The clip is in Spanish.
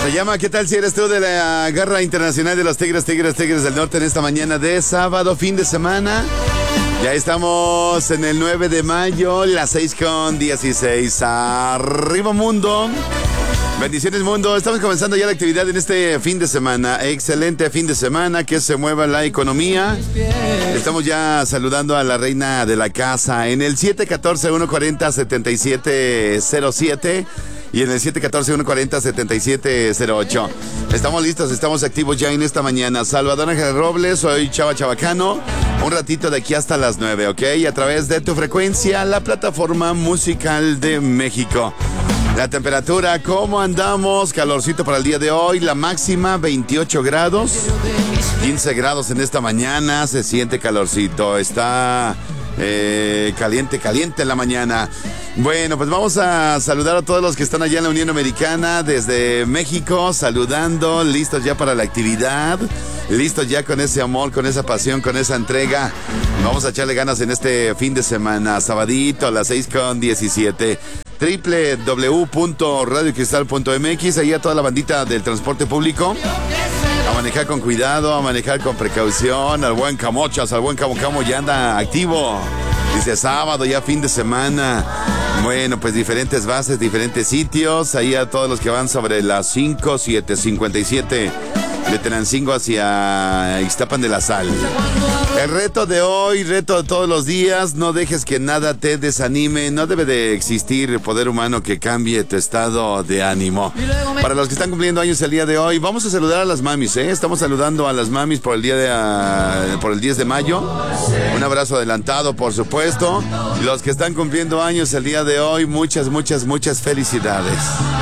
Se llama ¿Qué tal si eres tú de la Garra Internacional de los Tigres del Norte en esta mañana de sábado, fin de semana? Ya estamos en el 9 de mayo, las 6:16. Arriba mundo. Bendiciones mundo. Estamos comenzando ya la actividad en este fin de semana. Excelente fin de semana, que se mueva la economía. Estamos ya saludando a la reina de la casa en el 714-140-7707 y en el 714-140-7708. Estamos listos, estamos activos ya en esta mañana. Salvador Ángel Robles, soy Chava Chabacano. Un ratito de aquí hasta las 9, ¿ok? A través de tu frecuencia, la plataforma musical de México. La temperatura, ¿cómo andamos? Calorcito para el día de hoy. La máxima, 28 grados. 15 grados en esta mañana. Se siente calorcito. Está caliente en la mañana. Bueno, pues vamos a saludar a todos los que están allá en la Unión Americana, desde México, saludando, listos ya para la actividad, listos ya con ese amor, con esa pasión, con esa entrega. Vamos a echarle ganas en este fin de semana, sabadito a las 6:17. www.radiocristal.mx, ahí a toda la bandita del transporte público. A manejar con cuidado, a manejar con precaución. Al buen Camochas, al buen Camo ya anda activo. Dice sábado, ya fin de semana. Bueno, pues diferentes bases, diferentes sitios. Ahí a todos los que van sobre las 57 de Tenancingo hacia Ixtapan de la Sal. El reto de hoy, reto de todos los días, no dejes que nada te desanime. No debe de existir poder humano que cambie tu estado de ánimo. Para los que están cumpliendo años el día de hoy, vamos a saludar a las mamis, ¿eh? Estamos saludando a las mamis por el por el 10 de mayo. Un abrazo adelantado, por supuesto. Los que están cumpliendo años el día de hoy, muchas felicidades.